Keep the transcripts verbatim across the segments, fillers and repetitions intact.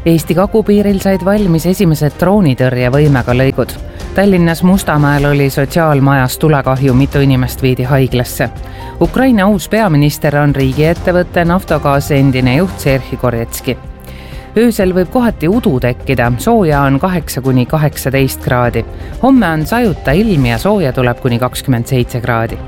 Eesti kagupiiril said valmis esimesed droonitõrjevõimega lõigud. Tallinnas Mustamäel oli sotsiaalmajas tulekahju, mitu inimest viidi haiglasse. Ukraina uus peaminister on riigiettevõtte Naftogaz endine juht Serhi Koretski. Öösel võib kohati udu tekkida, sooja on kaheksa kuni kaheksateist kraadi. Homme on sajuta ilm ja sooja tuleb kuni kakskümmend seitse kraadi.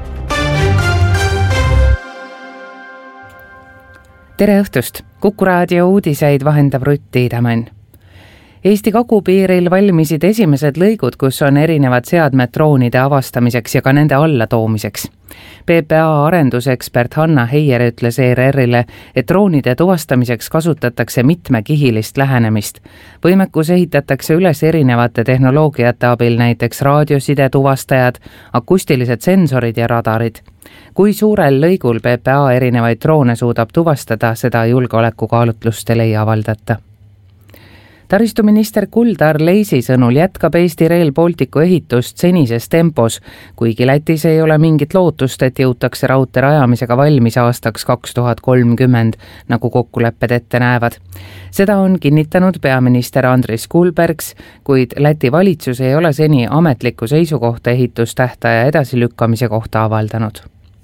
Tere õhtust! Kuku raadio uudiseid vahendab Rutt Tiidemann. Eesti kagupiiril valmisid esimesed lõigud, kus on erinevad seadmed droonide avastamiseks ja ka nende alla toomiseks. P P A arendusekspert Hanna Heier ütles E R R-ile, et droonide tuvastamiseks kasutatakse mitmekihilist lähenemist. Võimekus ehitatakse üles erinevate tehnoloogiate abil, näiteks raadioside tuvastajad, akustilised sensorid ja radarid. Kui suurel lõigul P P A erinevaid droone suudab tuvastada, seda julgeolekukaalutlustel ei avaldata. Taristuminister Kuldar Leisi sõnul jätkab Eesti Rail Balticu ehitust senises tempos, kuigi Lätis ei ole mingit lootust, et jõutakse raudtee rajamisega valmis aastaks kaks tuhat kolmkümmend, nagu kokkulepped ette näevad. Seda on kinnitanud peaminister Andris Kulbergs, kuid Läti valitsus ei ole seni ametlikku seisukohta ehitustähtaja edasilükkamise kohta avaldanud.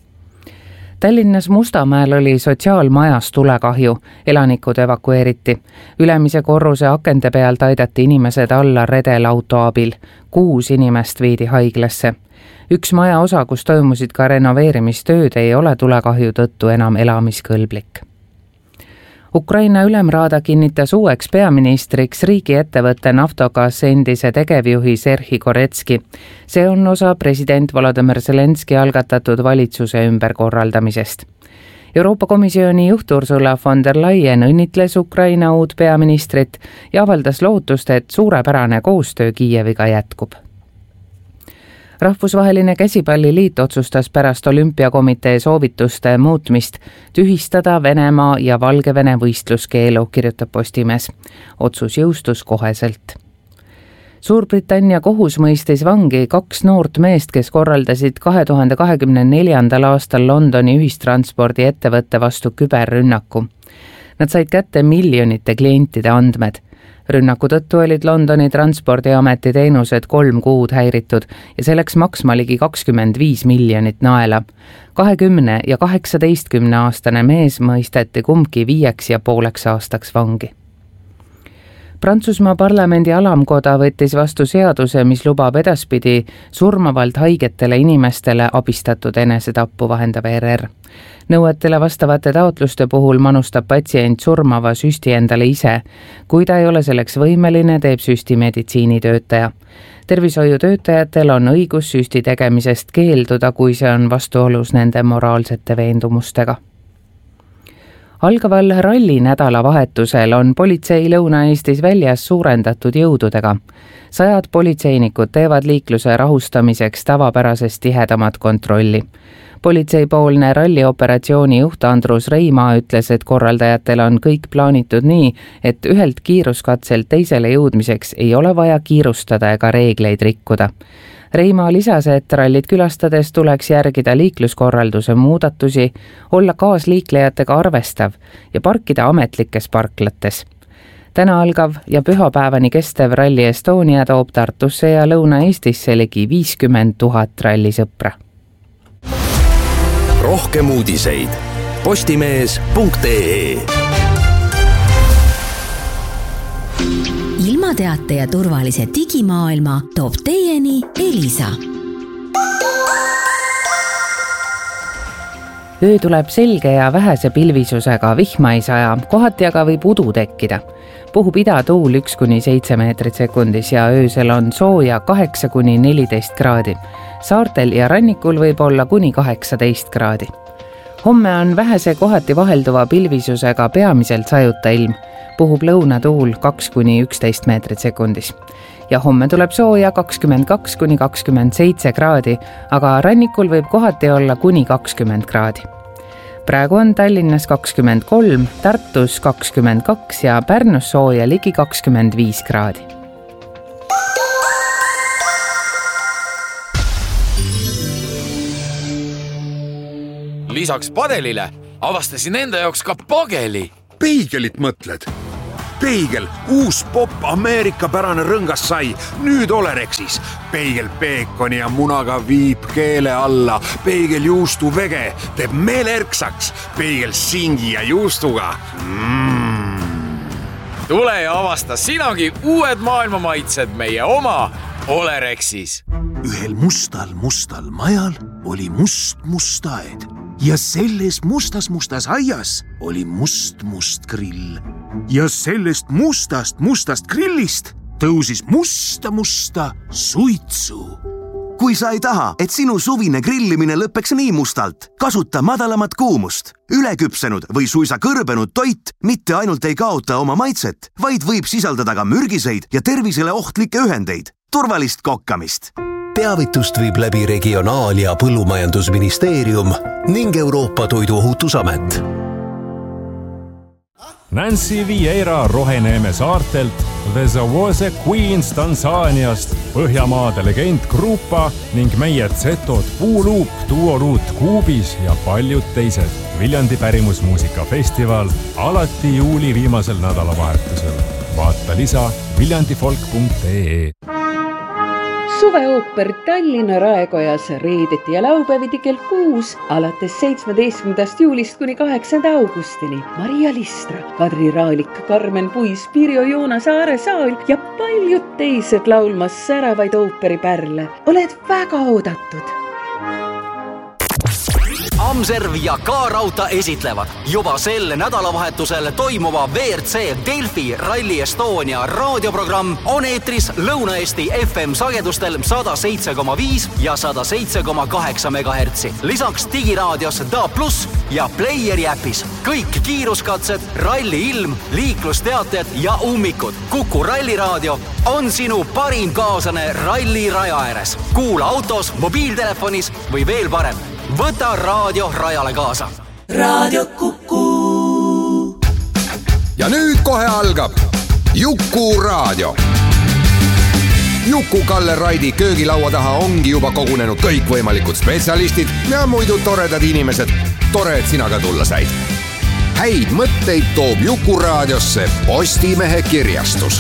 Tallinnas Mustamäel oli sotsiaalmajas tulekahju, elanikud evakueeriti. Ülemise korruse akende pealt aidati inimesed alla redelauto abil. Kuus inimest viidi haiglasse. Üks maja osa, kus toimusid ka renoveerimistööd, ei ole tulekahju tõttu enam elamiskõlblik. Ukraina ülemraada kinnitas uueks peaministriks riigiettevõtte Naftogaz endise tegevjuhi Serhi Koretski. See on osa president Volodymyr Zelenski algatatud valitsuse ümberkorraldamisest. Euroopa Komisjoni juht Ursula von der Leyen õnnitles Ukraina uut peaministrit ja avaldas lootust, et suurepärane koostöö Kiieviga jätkub. Rahvusvaheline käsipalliliit otsustas pärast olümpiakomitee soovituste muutmist tühistada Venemaa ja Valgevene võistluskeelu, kirjutab Postimees. Otsus jõustus koheselt. Suurbritannia kohus mõistis vangi kaks noort meest, kes korraldasid kahe tuhande kahekümne neljandal aastal Londoni ühistranspordi ettevõtte vastu küberrünnaku. Nad said kätte miljonite klientide andmed. Rünnaku tõttu olid Londoni transpordiameti teenused kolm kuud häiritud ja selleks maksma ligi kakskümmend viis miljonit naela. kahekümne ja kaheksateistkümne aastane mees mõisteti kumbki viieks ja pooleks aastaks vangi. Prantsusmaa parlamendi alamkoda võttis vastu seaduse, mis lubab edaspidi surmavalt haigetele inimestele abistatud enesetappu, vahendab E R R. Nõuetele vastavate taotluste puhul manustab patsient surmava süsti endale ise. Kui ta ei ole selleks võimeline, teeb süsti meditsiinitöötaja. Tervishoiutöötajatel on õigus süsti tegemisest keelduda, kui see on vastuolus nende moraalsete veendumustega. Algaval ralli nädalavahetusel on politsei Lõuna-Eestis väljas suurendatud jõududega. Sajad politseinikud teevad liikluse rahustamiseks tavapärasest tihedamat kontrolli. Politseipoolne rallioperatsiooni juht Andrus Reimaa ütles, et korraldajatel on kõik plaanitud nii, et ühelt kiiruskatselt teisele jõudmiseks ei ole vaja kiirustada ega reegleid rikkuda. Reimaa lisas, et rallit külastades tuleks järgida liikluskorralduse muudatusi, olla kaasliiklejatega arvestav ja parkida ametlikes parklates. Täna algav ja pühapäevani kestev Rally Estonia toob Tartusse ja Lõuna-Eestisse ligi viiskümmend tuhat rallisõpra. Rohkem uudiseid postimees punkt ee. Ilmateate ja turvalise digimaailma toob teieni Elisa. Öö tuleb selge ja vähese pilvisusega, vihma ei saja, kohati aga võib udu tekkida. Puhub idatuul üks kuni seitse meetrit sekundis ja öösel on sooja kaheksa kuni neliteist kraadi. Saartel ja rannikul võib olla kuni kaheksateist kraadi. Homme on vähese kohati vahelduva pilvisusega peamiselt sajuta ilm. Puhub lõunatuul kaks kuni üksteist meetrit sekundis. Ja homme tuleb sooja kakskümmend kaks kuni kakskümmend seitse kraadi, aga rannikul võib kohati olla kuni kakskümmend kraadi. Praegu on Tallinnas kakskümmend kolm, Tartus kakskümmend kaks ja Pärnus sooja ligi kakskümmend viis kraadi. Lisaks padelile avastasin enda jaoks ka pageli. Peegelit mõtled? Peigel, uus pop Ameerika pärane rõngas sai, nüüd Olerexis. Peigel peekoni ja munaga viib keele alla. Peigel juustu vege teeb meele erksaks. Peigel singi ja juustuga. Mm. Tule ja avasta sinagi uued maailmamaitsed meie oma Olerexis. Ühel mustal mustal majal oli must must aed ja selles mustas mustas aias oli must must grill. Ja sellest mustast mustast grillist tõusis musta musta suitsu. Kui sa ei taha, et sinu suvine grillimine lõpeks nii mustalt, kasuta madalamat kuumust. Üleküpsenud või suisa kõrbenud toit mitte ainult ei kaota oma maitset, vaid võib sisaldada ka mürgiseid ja tervisele ohtlikke ühendeid. Turvalist kokkamist! Teavitust viib läbi Regionaal- ja Põllumajandusministeerium ning Euroopa Toiduohutusamet. Nancy Vieira Roheneeme saartelt, The Zawose Queens Tansaaniast, Põhjamaade legend Grupa ning meie Zetod Puuluup, Duoruut Kuubis ja paljud teised. Viljandi pärimusmuusikafestival alati juuli viimasel nädalavahetusel. Vaata lisa viljandifolk punkt ee. Suveooper Tallinna Raekojas reedeti ja laupäeviti kell kuus alates seitsmeteistkümnendast juulist kuni kaheksanda augustini. Maria Listra, Kadri Raalik, Karmen Puis, Pirjo Joonas Aare Saal ja paljud teised laulmas säravaid ooperipärle. Oled väga oodatud! Amserv ja K-Rauta esitlevad juba sel nädalavahetusel toimuva V R C Delfi Rally Estonia raadioprogramm on eetris Lõuna-Eesti F M sagedustel sada seitse koma viis ja sada seitse koma kaheksa megahertsi. Lisaks digiraadios D A plus ja Playeri äpis. Kõik kiiruskatsed, ralli ilm, liiklusteated ja ummikud. Kuku ralliraadio on sinu parim kaaslane ralli raja ääres. Kuula autos, mobiiltelefonis või veel parem. Võta raadio rajale kaasa. Raadio Kuku. Ja nüüd kohe algab Juku raadio. Juku-Kalle Raidi köögilaua taha ongi juba kogunenud kõikvõimalikud spetsialistid ja muidu toredad inimesed. Tore, et sina ka tulla said. Häid mõtteid toob Juku raadiosse Postimehe kirjastus.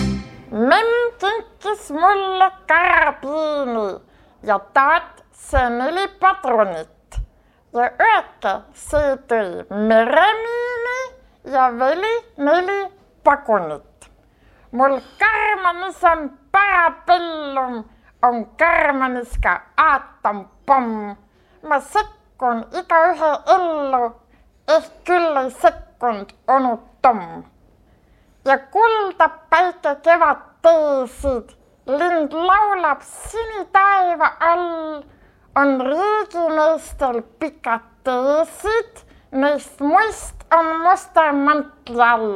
Memm kinkis mulle karabiini ja taat see neli padrunit ja ööke see tõi meremiini ja veli neli pagunit. Mul Karmanis on parapellum, on Karmanis ka aatompomm. Ma sekkun iga ühe ellu, ehk küll ei sekkunud onu Tom. Ja kuldab päike kevad teesid, lind laulab sinitaeva all, on riigimeestel pikad teesid, neist muist on musta mantli all.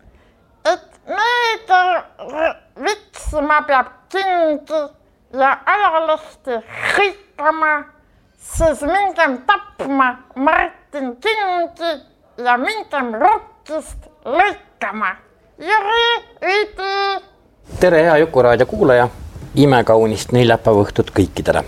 Et neeger viksima peab kingi ja ajalehti rikkama, siis mingem tapma Martin Kingi ja mingem rukkist lõikama. Jüri, üdi! Tere hea Jukuraadio kuulaja, imekaunist neljapäeva õhtut kõikidele.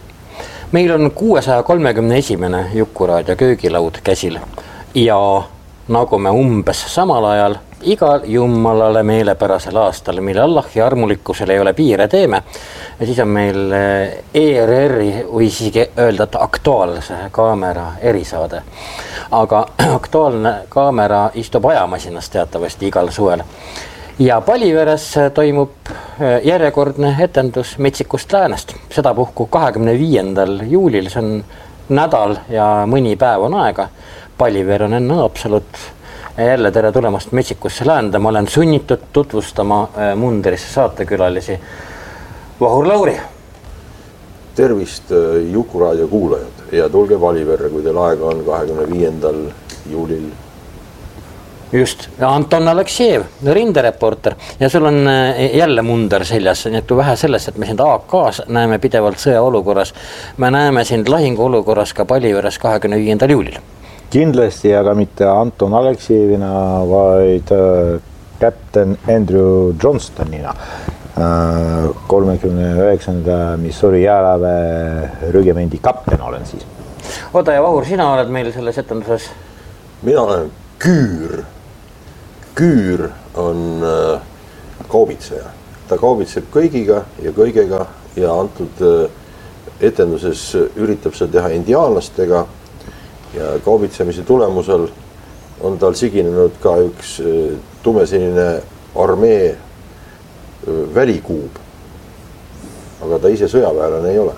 Meil on kuuesaja kolmekümne esimene Jukuraadio köögilaud käsil ja nagu me umbes samal ajal igal jumalale meelepärasel aastal, mille Allahi armulikkusel ei ole piire teeme, ja siis on meil E R R-i või isegi öelda, et aktuaalse kaamera erisaade. Aga aktuaalne kaamera istub ajamasinas teatavasti igal suvel. Ja Paliveres toimub järjekordne etendus Metsikust läänest. Seda puhku kahekümne viiendal juulil, see on nädal ja mõni päev on aega. Paliver on enne Haapsalut. Jälle tere tulemast Metsikusse läände. Ma olen sunnitud tutvustama mundrisse saatekülalisi. Vahur Lauri. Tervist Jukuraadio kuulajad ja tulge Paliverre, kui teil aega on kahekümne viiendal juulil. Just, Anton Aleksejev, rindereporter ja sul on jälle munder seljas, nii et vähe sellest, et me sind A K-s näeme pidevalt sõja olukorras, me näeme sind lahingu olukorras ka Paliveres kahekümne viiendal juulil. Kindlasti, aga mitte Anton Aleksejevina, vaid Captain Andrew Johnstonina, kolmekümne üheksanda Missouri jääläve rügemendi kapten olen siis. Oda ja Vahur, sina oled meil selles etenduses? Mina olen Küür. küür on kaubitseja. Ta kaubitseb kõigiga ja kõigega ja antud etenduses üritab seda teha indiaanlastega ja kaubitsemise tulemusel on tal siginenud ka üks tumesinine armee välikuub. Aga ta ise sõjaväelane ei ole.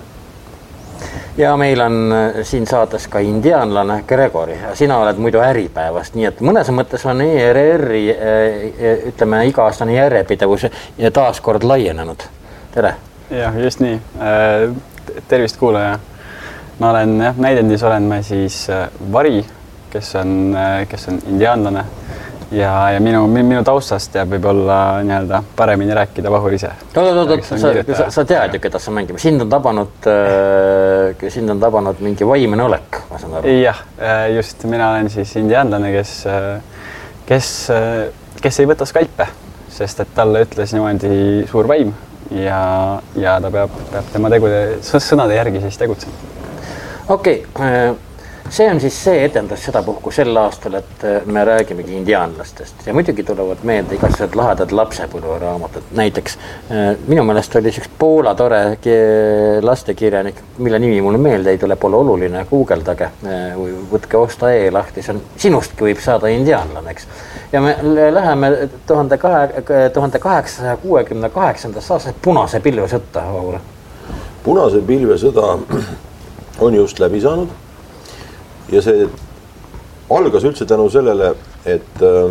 Ja meil on siin saates ka indiaanlane Gregori. Sina oled muidu Äripäevast, nii et mõnes mõttes on E R R-i ütleme iga-aastane järjepidevus ja taas kord laienenud. Tere! Jah, just nii. Tervist kuulaja. Ma olen jah, näidendis olen ma siis Vari, kes on, kes on indiaanlane ja, ja minu, minu taustast jääb võib-olla nii-öelda paremini rääkida Vahur ise. Oot, oot, oot, sa, sa, sa tead ju, keda sa mängime. Sind on tabanud, sind on tabanud mingi vaimene olek, ma saan aru. Jah, just mina olen siis indiaanlane, kes, kes, kes ei võta skalpe, sest et talle ütles niimoodi suur vaim ja, ja ta peab, peab tema tegude, sõnade järgi siis tegutsema. Okei, okay. See on siis see etendus seda puhku sel aastal, et me räägimegi indiaanlastest ja muidugi tulevad meelde igasugused lahedad lapsepõlveraamatud. Näiteks minu meelest oli üks Poola tore lastekirjanik, mille nimi mulle meelde ei tule, pole oluline, guugeldage või võtke Osta E lahti, see on, sinustki võib saada indiaanlane, eks. Ja me läheme tuhande kaheksasaja kuuekümne kaheksandast aastast punase pilve sõtta, Vaur. Punase pilve sõda on just läbi saanud. Ja see algas üldse tänu sellele, et äh,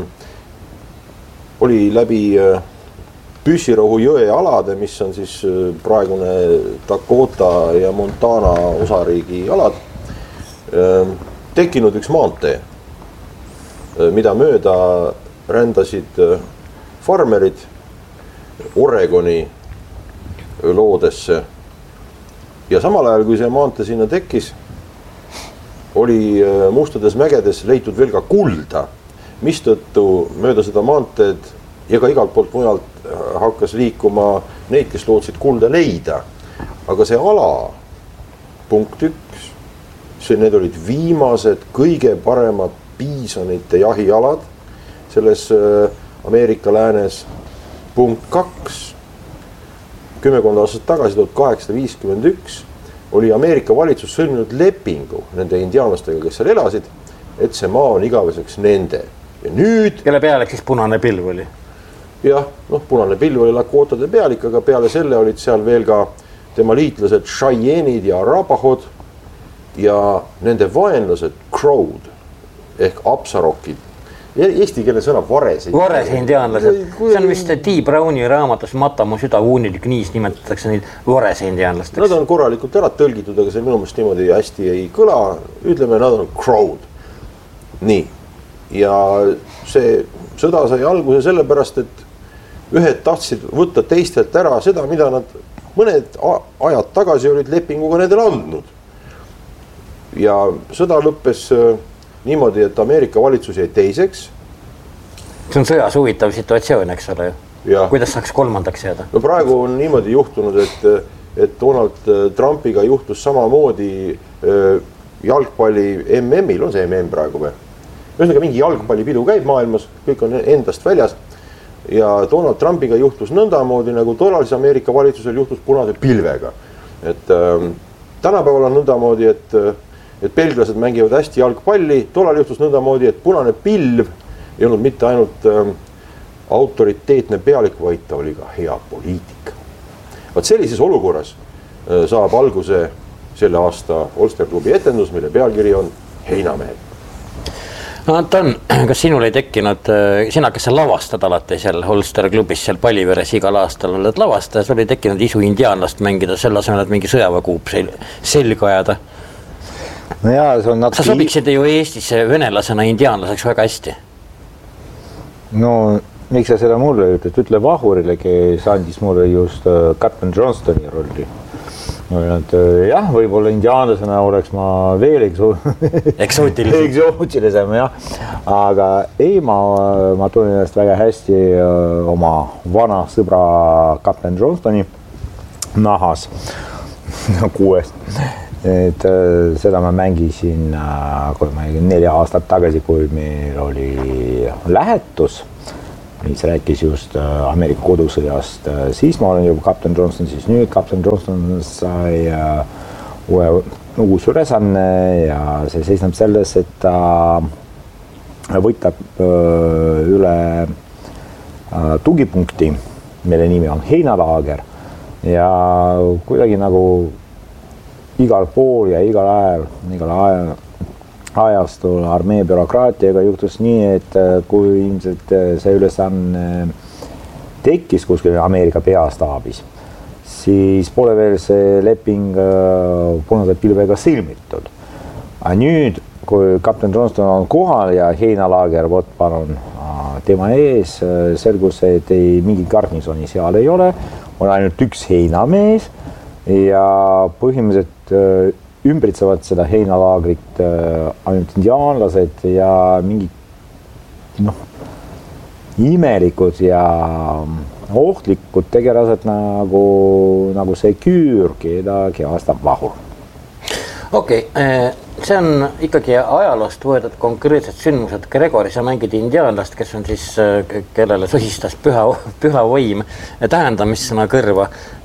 oli läbi äh, Püssirohu jõe alade, mis on siis äh, praegune Dakota ja Montana osariigi alad, äh, tekkinud üks maantee, äh, mida mööda rändasid äh, farmerid Oregoni loodesse. Ja samal ajal, kui see maantee sinna tekkis, oli Mustades mägedes leitud veel ka kulda, mistõttu mööda seda maanteed ja ka igalt poolt mujalt hakkas liikuma neid, kes lootsid kulda leida. Aga see ala, punkt üks, see need olid viimased kõige paremad piisonite jahialad selles Ameerika läänes. Punkt kaks, kümmekond aastat tagasi, tuhat kaheksasada viiskümmend üks, oli Ameerika valitsus sõlminud lepingu nende indiaanlastega, kes seal elasid, et see maa on igaveseks nende. Ja nüüd... Kelle pealek siis punane pilv oli? Jah, noh, punane pilv oli Lakotade pealik, aga peale selle olid seal veel ka tema liitlased Cheyenne'id ja Arapahod ja nende vaenlased Crowd ehk Apsarokid. Eesti keele sõna vares. Vares indiaanlased. See on vist T. Browni raamatus Matamu süda uunilik niis nimetatakse neid vares indiaanlasteks. Nad on korralikult ära tõlgitud, aga see minu mõttes niimoodi hästi ei kõla. Ütleme, nad on crowd. Nii. Ja see sõda sai alguse sellepärast, et ühed tahtsid võtta teistelt ära seda, mida nad mõned ajad tagasi olid lepinguga nendel andnud. Ja sõda lõppes niimoodi, et Ameerika valitsus jäi teiseks. See on sõjas huvitav situatsioon, eks ole ju? Kuidas saaks kolmandaks jääda? No praegu on niimoodi juhtunud, et, et Donald Trumpiga juhtus samamoodi jalgpalli M M-il, on see M M praegu või? Ühesõnaga mingi jalgpallipidu käib maailmas, kõik on endast väljas ja Donald Trumpiga juhtus nõndamoodi, nagu tollalise Ameerika valitsusel juhtus punase pilvega. Et äh, tänapäeval on nõndamoodi, et et belglased mängivad hästi jalgpalli, tollal juhtus nõndamoodi, et punane pilv ei olnud mitte ainult ähm, autoriteetne pealik, vaid ta oli ka hea poliitika. Vaat sellises olukorras äh, saab alguse selle aasta Olster klubi etendus, mille pealkiri on Heinamehed. No Anton, kas sinul ei tekkinud, sina, kes sa lavastad alati seal Olster klubis, seal Palliveres igal aastal oled lavastaja, sul ei tekkinud isu indiaanlast mängida, selle asemel, et mingi sõjaväekuup selga ajada? No jaa, see on natuke... Sa sobiksid ju Eestisse venelasena indiaanlaseks väga hästi. No, miks sa seda mulle ütled? Ütle Vahurile, kes andis mulle just Captain Johnstoni rolli. Et, jah, võib-olla indiaanlasena oleks ma veel ekso... eksootilisem. eksootilisem, jah. Aga ei, ma, ma tunnen ennast väga hästi oma vana sõbra Captain Johnstoni nahas kuuest. Et seda ma mängisin kui ma neli aastat tagasi, kui meil oli lähetus mis rääkis just Ameerika kodusõjast, siis ma olen juba Captain Johnston, siis nüüd Captain Johnston sai uue uus ülesanne ja see seisneb selles, et ta võtab üle tugipunkti, mille nimi on heinalaager ja kuidagi nagu igal pool ja igal ajal, igal ajal ajastul armee bürokraatiaga juhtus nii, et kui ilmselt see ülesanne tekkis kuskil Ameerika peastaabis, siis pole veel see leping punase pilvega sõlmitud. Aga nüüd, kui Captain Johnston on kohal ja heinalaager vot palun tema ees, selgus, et ei, mingi garnisoni seal ei ole, on ainult üks heinamees ja põhimõtteliselt ümbritsevad seda heinalaagrit ainult indiaanlased ja mingi noh, imelikud ja ohtlikud tegelased nagu, nagu see küür, keda kehastab vahur. Okei, okay, see on ikkagi ajaloost võetud konkreetsed sündmused. Gregori, sa mängid indiaanlast, kes on siis, kellele sõsistas püha, püha võim tähendamissõna kõrva.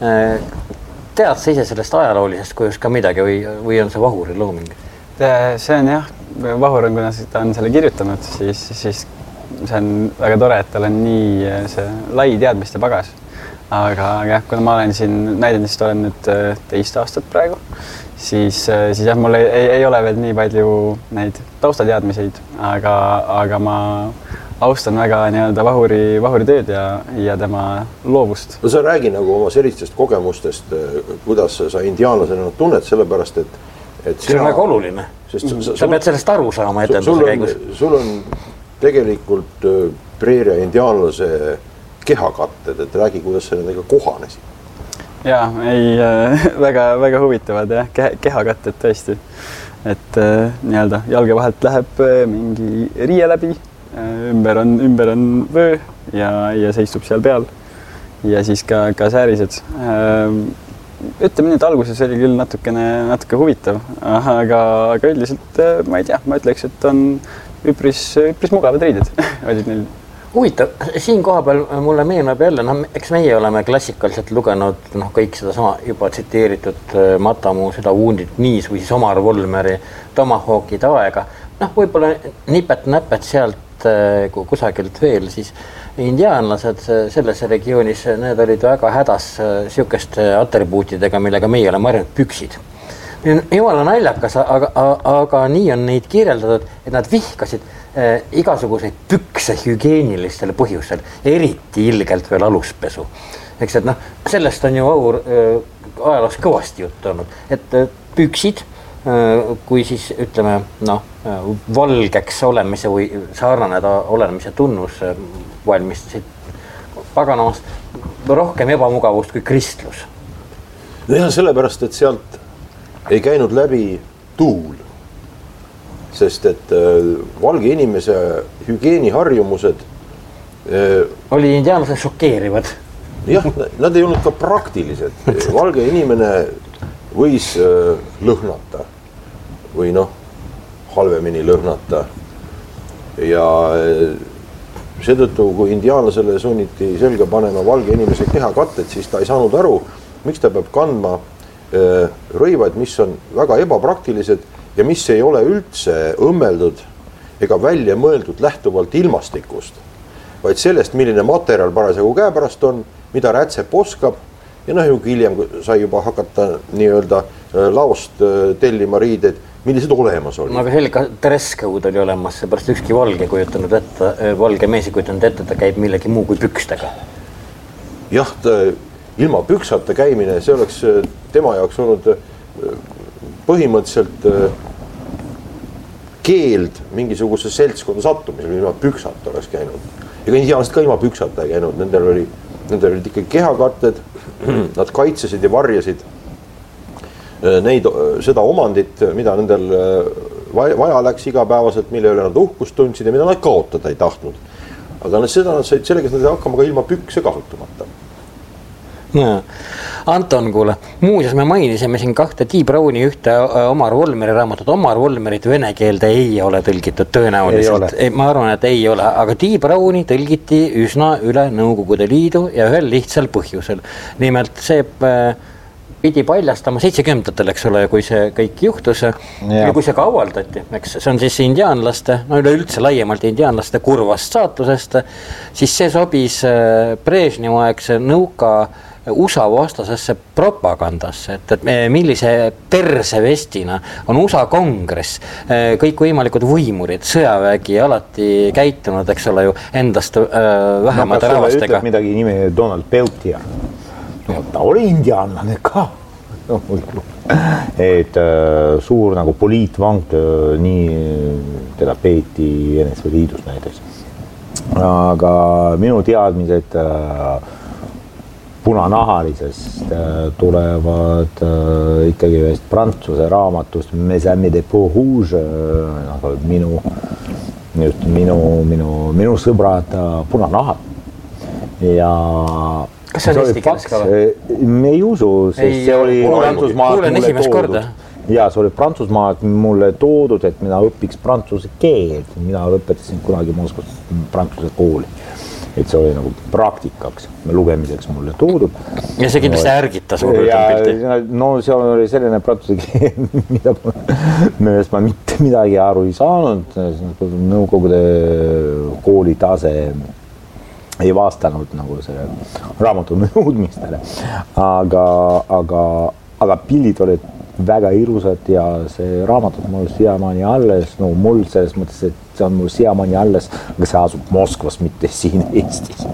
Tead sa ise sellest ajaloolisest kujust ka midagi või, või on see vahuri looming? See on jah, vahur on, kuna ta on selle kirjutanud, siis, siis see on väga tore, et tal on nii see lai teadmiste pagas. Aga jah, kuna ma olen siin näidendist olen nüüd teist aastat praegu, siis, siis jah, mul ei, ei, ei ole veel nii palju neid taustateadmiseid, aga, aga ma austan väga nii-öelda vahuri, vahuri tööd ja, ja tema loovust. No sa räägi nagu oma sellistest kogemustest, kuidas sa indiaanlasena tunned, sellepärast, et, et see on väga oluline. Sest sa, sa pead sellest aru saama etenduse käigus. Sul on tegelikult preeria indiaanlase kehakatted, et räägi, kuidas sa nendega kohanesid. Jaa, ei, väga, väga huvitavad jah, kehakatted tõesti. Et nii-öelda jalge vahelt läheb mingi riie läbi, ümber on, ümber on vöö ja, ja seistub seal peal ja siis ka, ka säärised. Ütleme nüüd, alguses oli küll natukene, natuke huvitav, aga, aga üldiselt ma ei tea, ma ütleks, et on üpris, üpris mugavad riided olid neil. Huvitav, siin koha peal mulle meenub jälle, no eks meie oleme klassikaliselt lugenud no, kõik seda sama juba tsiteeritud Matamu, seda Wounded Knees või siis Omar Volmeri Tomahawkid aega. Noh, võib-olla nipet-näpet sealt kusagilt veel, siis indiaanlased selles regioonis, need olid väga hädas sihukeste atribuutidega, millega meie oleme harjunud püksid. Jumala naljakas, aga, aga nii on neid kirjeldatud, et nad vihkasid eh, igasuguseid pükse hügienilistele põhjustel, eriti ilgelt veel aluspesu. Eks, et noh, sellest on ju Aur eh, ajaloos kõvasti juttu olnud, et eh, püksid, eh, kui siis ütleme, noh, valgeks olemise või sarnaneda olemise tunnus eh, valmistasid paganamast rohkem ebamugavust kui kristlus. No jah, sellepärast, et sealt ei käinud läbi tuul, sest et äh, valge inimese hügieeniharjumused äh, oli indiaanlased šokeerivad. Jah, nad ei olnud ka praktilised. Valge inimene võis äh, lõhnata või noh, halvemini lõhnata ja äh, seetõttu, kui indiaanlasele sunniti selga panema valge inimese kehakatted, siis ta ei saanud aru, miks ta peab kandma rõivad, mis on väga ebapraktilised ja mis ei ole üldse õmmeldud ega välja mõeldud lähtuvalt ilmastikust, vaid sellest, milline materjal parasjagu käepärast on, mida rätsep oskab ja noh, hiljem sai juba hakata nii-öelda laost tellima riideid, millised olemas oli. Aga sellega dresscode oli olemas, seepärast ükski valge kujutanud ette, valge mees ei kujutanud ette, ta käib millegi muu kui pükstega. Jah, ta, ilma püksata käimine, see oleks tema jaoks olnud põhimõtteliselt keeld mingisuguse seltskonda sattumisel, ilma püksata oleks käinud. Ega indiaanlased ka ilma püksata ei käinud, nendel, oli, nendel olid ikkagi kehakatted, nad kaitsesid ja varjasid neid, seda omandit, mida nendel vaja läks igapäevaselt, mille üle nad uhkust tundsid ja mida nad kaotada ei tahtnud. Aga seda nad said sellega, nad hakkama ka ilma pükse kasutamata. No. Anton, kuule, muuseas me mainisime siin kahte T. Browni ühte Omar Volmeri raamatut. Omar Volmerit vene keelde ei ole tõlgitud tõenäoliselt. Ei, ma arvan, et ei ole, aga T. Browni tõlgiti üsna üle Nõukogude Liidu ja ühel lihtsal põhjusel. Nimelt see pidi paljastama seitsekümnendatel, eks ole, kui see kõik juhtus ja, ja kui see ka avaldati, eks see on siis indiaanlaste, no üleüldse laiemalt indiaanlaste kurvast saatusest, siis see sobis Brežnevi-aegse nõuka U S A vastasesse propagandasse, et, et millise persevestina on U S A kongress, kõik võimalikud võimurid, sõjavägi alati käitunud, eks ole ju, endast vähemate no, rahvastega. Ütleb midagi nime Donald Peltier. No, ta oli indiaanlane ka. No, et äh, suur nagu poliitvang, nii teda peeti N S V Liidus näiteks. Aga minu teadmised äh, punanahalisest äh, tulevad äh, ikkagi ühest prantsuse raamatust Mes amis de peau rouge, äh, minu, just minu, minu, minu sõbrad äh, punanahad. Ja kas see on eesti keeles ka või? Me ei usu, sest ei, see oli Prantsusmaalt mulle toodud. Ja, see oli Prantsusmaalt mulle toodud, et mina õpiks prantsuse keelt. Mina lõpetasin kunagi Moskvas prantsuse kooli. Et see oli nagu praktikaks, lugemiseks mulle toodud. Ja see kindlasti ärgitas mu pilti. No see oli selline prantsuse keel, mida millest ma mitte midagi aru ei saanud. Nõukogude kooli tase ei vastanud nagu see raamatu nõudmistele, aga, aga, aga pildid olid väga irusad ja see raamatut mul siiamaani alles, no mul selles mõttes, et see on mul siiamaani alles, aga see asub Moskvas, mitte siin Eestis.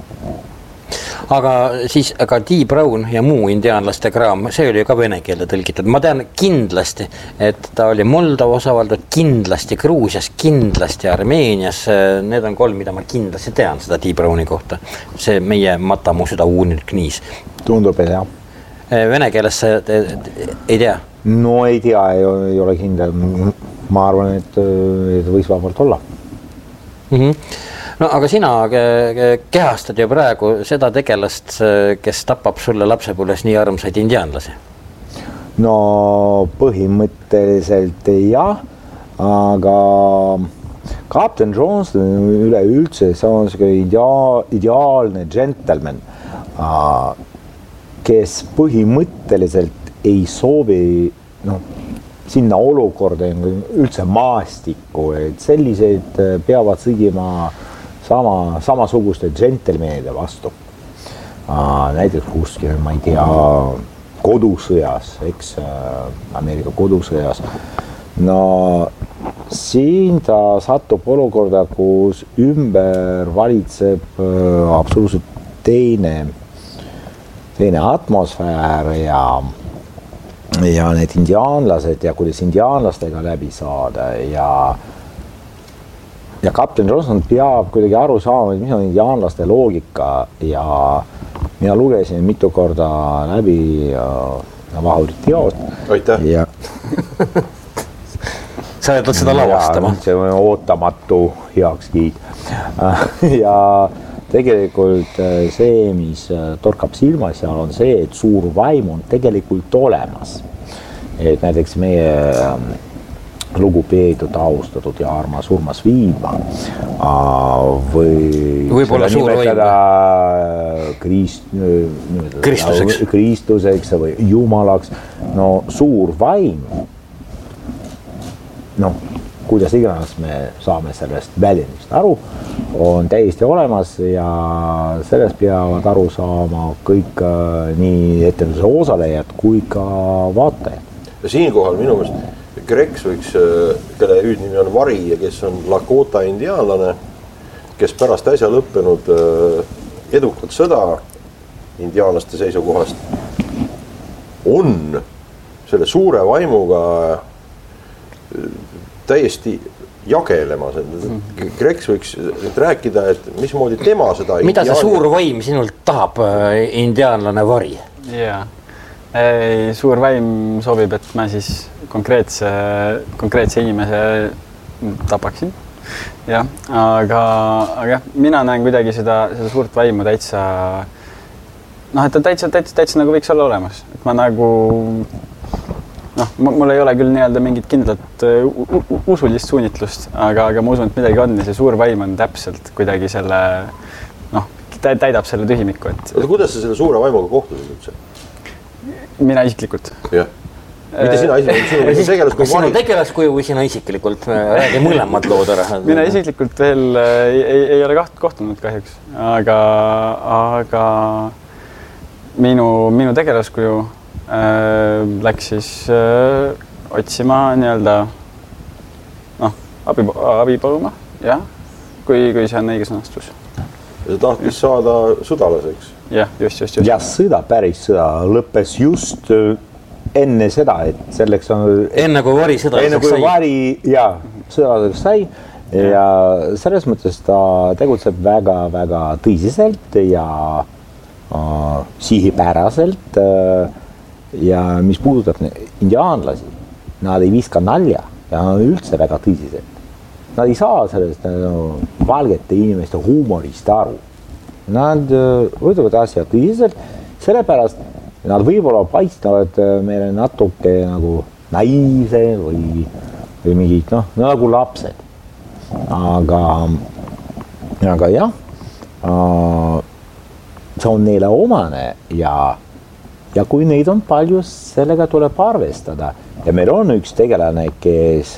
Aga siis, aga T. Brown ja muu indiaanlaste kraam, see oli ju ka vene keelde tõlgitud. Ma tean kindlasti, et ta oli Moldovas avaldud, kindlasti Gruusias, kindlasti Armeenias. Need on kolm, mida ma kindlasti tean seda T. Browni kohta. See meie matamu süda uunil kniis. Tundub, et jah. Vene keeles ei tea? No ei tea, ei, ei ole kindel. Ma arvan, et, et võis vabalt olla. Mhm. No aga sina kehastad ju praegu seda tegelast, kes tapab sulle lapsepõlves nii armsaid indiaanlasi? No põhimõtteliselt jah, aga Captain Johnston üleüldse, see on idea- ideaalne gentleman, kes põhimõtteliselt ei soovi no, sinna olukorda üldse maastikku, et sellised peavad sõgima sama, samasuguste džentelmenide vastu. Näiteks kuskil, ma ei tea, kodusõjas, eks, Ameerika kodusõjas. No siin ta satub olukorda, kus ümber valitseb absoluutselt teine, teine atmosfäär ja, ja need indiaanlased ja kuidas indiaanlastega läbi saada ja Ja Captain Johnson peab kuidagi aru saama, mis on indiaanlaste loogika ja mina lugesin mitu korda läbi Vahurit teost. Aitäh! Ja... Sa jätad seda lavastama? See on ootamatu heakskiit. Ja tegelikult see, mis torkab silmas seal on see, et suur vaim on tegelikult olemas. Et näiteks meie lugupeetud, austatud ja armas Urmas Viilma või võib-olla suur nimetada Krist, Kristuseks. Kristuseks või Jumalaks. No suur vaim, no kuidas iganes me saame sellest väljendist aru, on täiesti olemas ja sellest peavad aru saama kõik nii etenduse osalejad kui ka vaatajad. Ja siinkohal minu meelest Grex võiks, kelle hüüdnimi on Vari ja kes on Lakota indiaanlane, kes pärast äsja lõppenud edukat sõda indiaanlaste seisukohast on selle suure vaimuga täiesti jagelemas. Grex võiks rääkida, et mismoodi tema seda mida see suur vaim sinult tahab, indiaanlane Vari? Jaa. Ei, suur vaim soovib, et ma siis konkreetse, konkreetse inimese tapaksin. Ja, aga, aga mina näen kuidagi seda, seda suurt vaimu täitsa noh, et ta täitsa, täitsa, täitsa nagu võiks olla olemas. Et ma nagu, noh, mul ei ole küll nii-öelda mingit kindlat usulist suunitlust, aga, aga ma usun, et midagi on ja see suur vaim on täpselt kuidagi selle, noh, täidab selle tühimiku. Et... Kuidas sa selle suure vaimuga kohtusid üldse? Mina isiklikult. Jah. Mitte sina isiklikult, sinu tegelaskuju sinu tegelaskuju või sina isiklikult, räägi mõlemad lood ära. Mina isiklikult veel ei, ei, ei ole kohtunud kahjuks, aga, aga minu, minu tegelaskuju äh, läks siis äh, otsima nii-öelda noh, abi, abi paluma, jah, kui, kui see on õige sõnastus. Ja ta tahtis saada sõdalaseks? Jah, just, just, just. Ja sõda, päris sõda lõppes just enne seda, et selleks on... Enne kui vari sõdalaseks sai. Enne kui vari, jaa, sõdalaseks sai ja selles mõttes ta tegutseb väga-väga tõsiselt ja äh, sihipäraselt äh, ja mis puudutab indiaanlasi, nad ei viska nalja ja nad on üldse väga tõsiselt. Nad ei saa sellest no, valgete inimeste huumorist aru. Nad äh, võtavad asja tõsiselt, sellepärast nad võib-olla paistavad meile natuke nagu naiivse või, või mingid, noh, nagu lapsed. Aga, aga jah, see on neile omane ja, ja kui neid on palju, sellega tuleb arvestada. Ja meil on üks tegelane, kes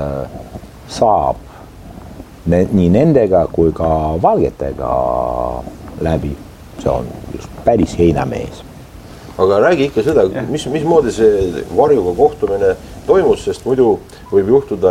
saab ne, nii nendega kui ka valgetega läbi. See on just päris heinamees. Aga räägi ikka seda, mis, mismoodi see varjuga kohtumine toimus, sest muidu võib juhtuda,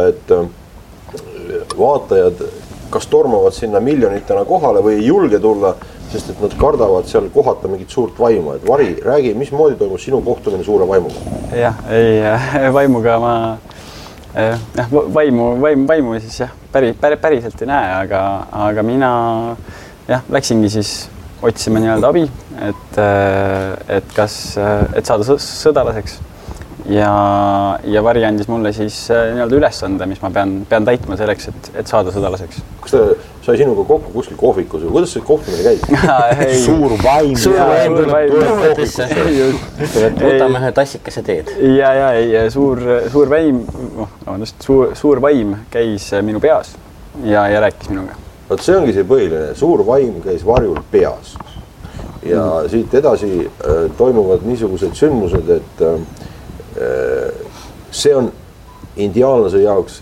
et vaatajad kas tormavad sinna miljonitena kohale või ei julge tulla, sest et nad kardavad seal kohata mingit suurt vaimu. Et Vari, räägi, mismoodi toimus sinu kohtumine suure vaimuga? Jah, ei, vaimuga ma, jah, vaimu, vaimu, vaimu siis jah, päri, päri, päriselt ei näe, aga, aga mina jah, läksingi siis otsima nii-öelda abi, et, et kas, et saada sõdalaseks ja, ja Vari andis mulle siis nii-öelda ülesande, mis ma pean, pean täitma selleks, et, et saada sõdalaseks. Kas ta sai sinuga kokku kuskil kohvikus või kuidas see kohtumine käib? Suur vaim. Suur vaim tuleb võtame ühe tassikese teed. Ja, ja, ei, suur, suur vaim, noh, suur, suur vaim käis minu peas ja, ja rääkis minuga. Võt see ongi see põhiline, suur vaim käis Varjul peas ja mm. siit edasi äh, toimuvad niisugused sündmused, et äh, see on indiaanlase jaoks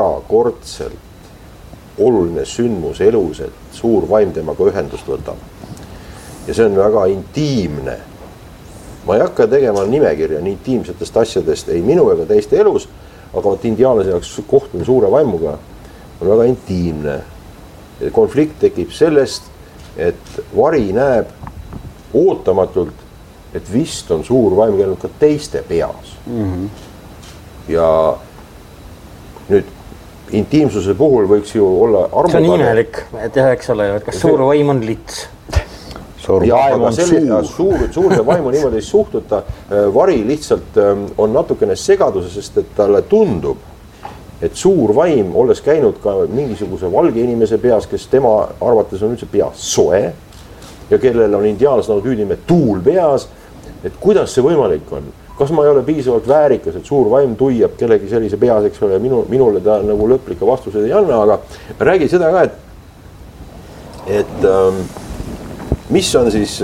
erakordselt oluline sündmus elus, et suur vaim temaga ühendust võtab. Ja see on väga intiimne. Ma ei hakka tegema nimekirja nii intiimsetest asjadest ei minu ega teiste elus, aga indiaanlase jaoks kohtumine suure vaimuga on väga intiimne. Konflikt tekib sellest, et Vari näeb ootamatult, et vist on suur vaim käinud ka teiste peas. Mm-hmm. Ja nüüd intiimsuse puhul võiks ju olla armutane. See on imelik, et jah, eks ole, kas see... suur vaim on lits? Suur ja, vaim on selle, suur. Suurde vaimu niimoodi ei suhtuta. Vari lihtsalt on natukene segaduse, sest et talle tundub, et suur vaim, olles käinud ka mingisuguse valge inimese peas, kes tema arvates on üldse peas soe ja kellel on indiaanlas nagu tüüdime tuul peas, et kuidas see võimalik on? Kas ma ei ole piisavalt väärikas, et suur vaim tuiab kellegi sellise peas, eks ole, minu, minule ta nagu lõplike vastuseid ei anna, aga räägi seda ka, et, et ähm, mis on siis,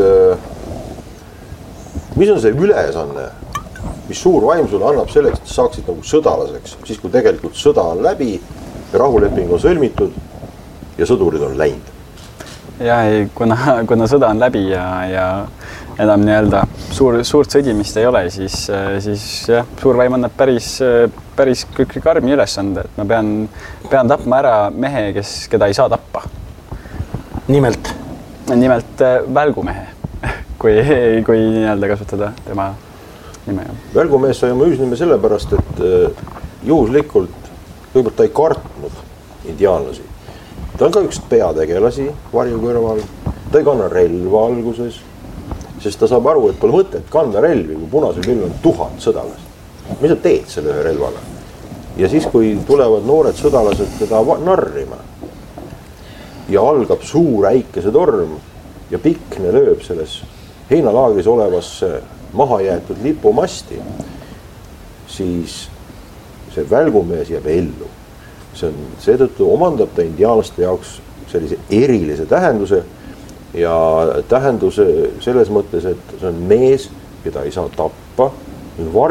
äh, mis on see ülesanne, mis suur vaim sulle annab selleks, et saaksid nagu sõdalaseks, siis kui tegelikult sõda on läbi, rahuleping on sõlmitud ja sõdurid on läinud. Ja ei, kuna, kuna sõda on läbi ja, ja enam nii-öelda suur, suurt sõdimist ei ole, siis, siis jah, suur vaim annab päris, päris karmi ülesande, et ma pean, pean tapma ära mehe, kes, keda ei saa tappa. Nimelt? Nimelt välgumehe, kui, kui nii-öelda kasutada tema nime. Välgumees sai oma ühisnime sellepärast, et juhuslikult kõigepealt ta ei kartnud indiaanlasi. Ta on ka üks peategelasi Varju kõrval. Ta ei kanna relva alguses, sest ta saab aru, et pole mõtet kanda relvi, kui punasel küll on tuhat sõdalast. Mis sa teed selle ühe relvaga? Ja siis, kui tulevad noored sõdalased teda narrima ja algab suur äikese torm ja Pikne lööb selles heinalaagris olevasse maha jäetud lipumasti, siis see välgumees jääb ellu. See on, seetõttu omandab ta indiaanlaste jaoks sellise erilise tähenduse ja tähenduse selles mõttes, et see on mees, keda ei saa tappa,